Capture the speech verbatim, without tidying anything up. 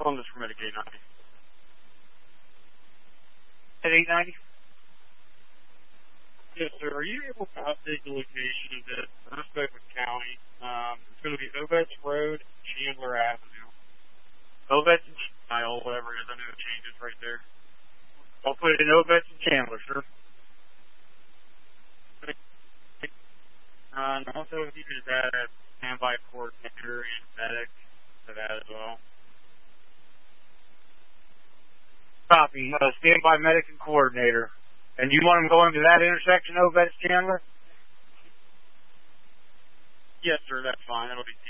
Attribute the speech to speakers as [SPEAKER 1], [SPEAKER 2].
[SPEAKER 1] Columbus for Medic eight ninety.
[SPEAKER 2] At eight ninety?
[SPEAKER 1] Yes, sir. Are you able to update the location of this? I spoke with County. Um, it's going to be Ovets Road, Chandler Avenue.
[SPEAKER 2] Ovets and
[SPEAKER 1] I'll whatever it is. I know it changes right there.
[SPEAKER 2] I'll put it in Ovets and Chandler, sir.
[SPEAKER 1] Uh, and also, if you could just add a standby coordinator and medic to that as well.
[SPEAKER 2] Copy. Uh, standby medic and coordinator. And you want them going to that intersection, Ovets Chandler?
[SPEAKER 1] Yes, sir. That's fine. That'll be